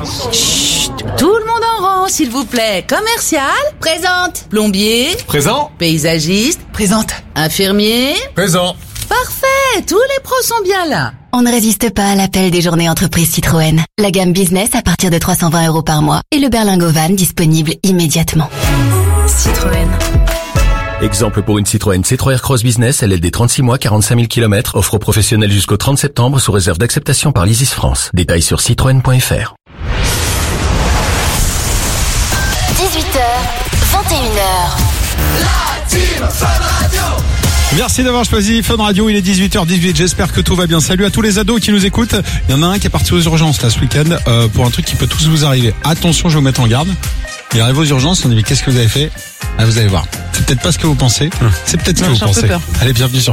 Chut, tout le monde en rang, s'il vous plaît. Commercial? Présente. Plombier? Présent. Paysagiste? Présente. Infirmier? Présent. Parfait, tous les pros sont bien là. On ne résiste pas à l'appel des journées entreprises Citroën. La gamme business à partir de 320 € par mois et le berlingot van disponible immédiatement. Citroën. Exemple pour une Citroën C3 Aircross Business, LLD 36 mois, 45 000 km, offre aux professionnels jusqu'au 30 septembre sous réserve d'acceptation par l'Isis France. Détails sur citroën.fr. 18h, 21h. La team Fun Radio. Merci d'avoir choisi Fun Radio, il est 18h18, j'espère que tout va bien. Salut à tous les ados qui nous écoutent. Il y en a un qui est parti aux urgences là ce week-end pour un truc qui peut tous vous arriver. Attention, je vais vous mettre en garde. Il arrive aux urgences, on dit mais qu'est-ce que vous avez fait? Ah, vous allez voir. C'est peut-être pas ce que vous pensez. C'est peut-être ce que vous pensez. Allez, bienvenue sur